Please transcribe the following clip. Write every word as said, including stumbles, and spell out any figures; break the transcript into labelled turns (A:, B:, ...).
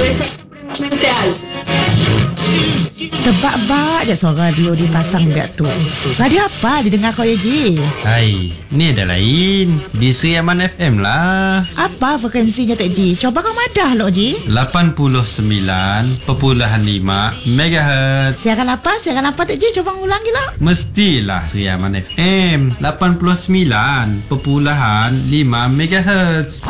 A: mental.
B: Tebak-bak je suara radio dipasang biar tu. Radio apa didengar kau ya Ji?
C: Hai, ni ada lain. Di Seri Aman F M lah.
B: Apa frekuensinya Tek Ji? Coba kau madah lo Ji.
C: lapan puluh sembilan perpuluhan lima megahertz.
B: Siaran apa? Siaran apa Tek Ji? Coba ulangi lah.
C: Mestilah Seri Aman F M lapan puluh sembilan perpuluhan lima megahertz.